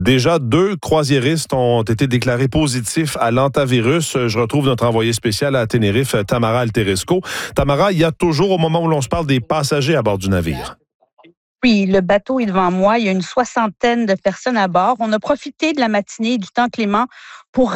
Déjà, 2 croisiéristes ont été déclarés positifs à l'hantavirus. Je retrouve notre envoyé spécial à Tenerife, Tamara Alteresco. Tamara, il y a toujours, au moment où l'on se parle, des passagers à bord du navire. Oui, le bateau est devant moi. Il y a une soixantaine de personnes à bord. On a profité de la matinée et du temps clément pour